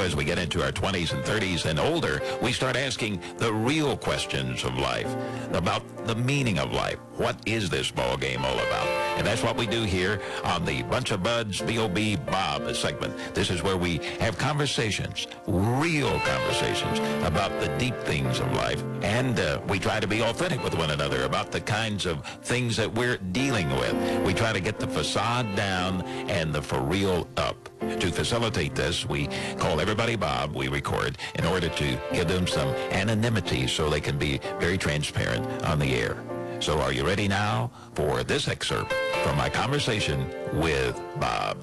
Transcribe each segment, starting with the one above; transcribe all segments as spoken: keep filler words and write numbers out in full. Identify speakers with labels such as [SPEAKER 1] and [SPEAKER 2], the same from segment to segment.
[SPEAKER 1] as we get into our twenties and thirties and older, we start asking the real questions of life, about the meaning of life. What is this ball game all about? And that's what we do here on the Bunch of Buds B O B Bob segment. This is where we have conversations, real conversations about the deep things of life. And uh, we try to be authentic with one another about the kinds of things that we're dealing with. We try to get the facade down and the for real up. To facilitate this, we call everybody Bob. We record in order to give them some anonymity so they can be very transparent on the air. So are you ready now for this excerpt from my conversation with Bob?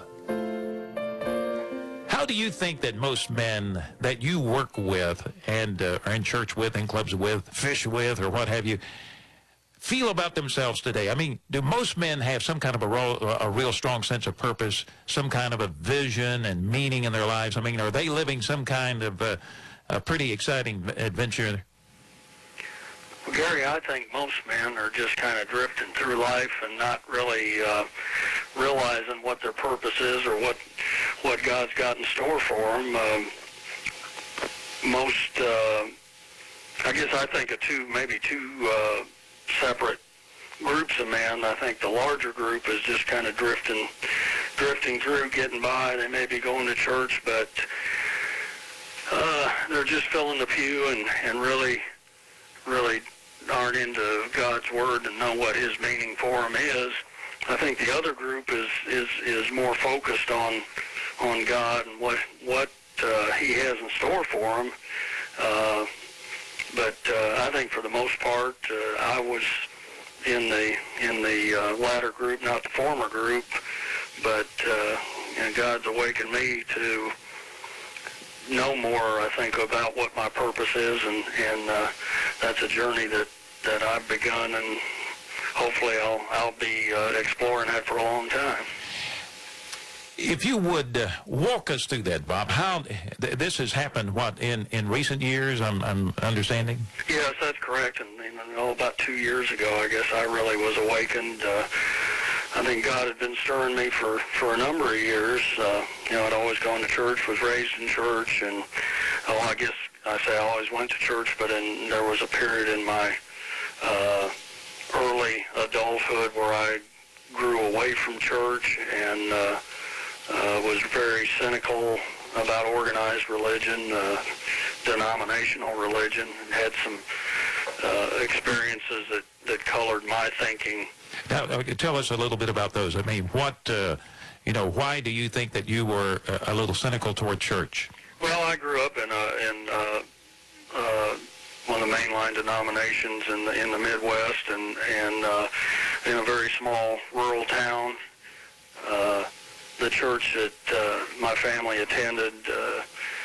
[SPEAKER 1] How do you think that most men that you work with and uh, are in church with, in clubs with, fish with, or what have you, feel about themselves today? I mean, do most men have some kind of a, ro- a real strong sense of purpose, some kind of a vision and meaning in their lives? I mean, are they living some kind of uh, a pretty exciting adventure?
[SPEAKER 2] Well, Gary, I think most men are just kind of drifting through life and not really uh, realizing what their purpose is or what what God's got in store for them. Um, most, uh, I guess I think of two, maybe two uh, separate groups of men. I think the larger group is just kind of drifting, drifting through, getting by. They may be going to church, but uh, they're just filling the pew and, and really, really aren't into God's Word and know what His meaning for them is. I think the other group is is, is more focused on on God and what what uh, He has in store for them. Uh, but uh, I think for the most part, uh, I was in the in the uh, latter group, not the former group. But uh, and God's awakened me to know more, I think, about what my purpose is, and, and uh, that's a journey that, that I've begun, and hopefully I'll, I'll be uh, exploring that for a long time.
[SPEAKER 1] If you would uh, walk us through that, Bob, how th- this has happened, what, in, in recent years, I'm, I'm understanding?
[SPEAKER 2] Yes, that's correct, and you know, about two years ago, I guess I really was awakened. Uh, I think God had been stirring me for, for a number of years. Uh, you know, I'd always gone to church, was raised in church, and, oh, I guess I say I always went to church, but in, there was a period in my uh, early adulthood where I grew away from church and uh, uh, was very cynical about organized religion, uh, denominational religion, and had some uh, experiences that, that colored my thinking.
[SPEAKER 1] Now, tell us a little bit about those. I mean, what, uh, you know, why do you think that you were a little cynical toward church?
[SPEAKER 2] Well, I grew up in a, in uh, uh, one of the mainline denominations in the in the Midwest, and and uh, in a very small rural town. Uh, the church that uh, my family attended uh,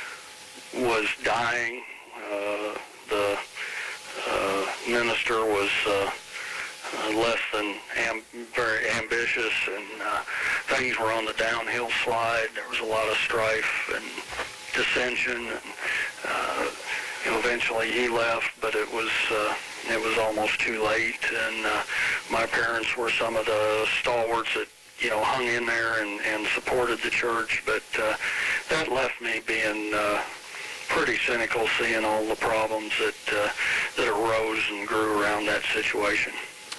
[SPEAKER 2] was dying. Uh, the uh, minister was Uh, Uh, less than am- very ambitious, and uh, things were on the downhill slide. There was a lot of strife and dissension, and uh, you know, eventually he left, but it was uh, it was almost too late, and uh, my parents were some of the stalwarts that, you know, hung in there and, and supported the church, but uh, that left me being uh, pretty cynical, seeing all the problems that uh, that arose and grew around that situation.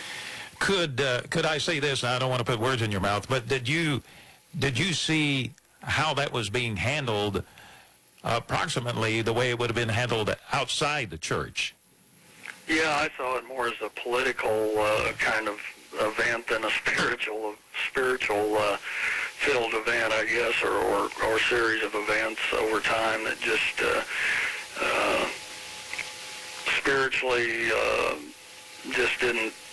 [SPEAKER 1] Could uh, could I say this? I don't want to put words in your mouth, but did you did you see how that was being handled approximately the way it would have been handled outside the church?
[SPEAKER 2] Yeah, I saw it more as a political uh, kind of event than a spiritual spiritual uh, filled event, I guess, or, or or series of events over time that just uh, uh, spiritually uh, just didn't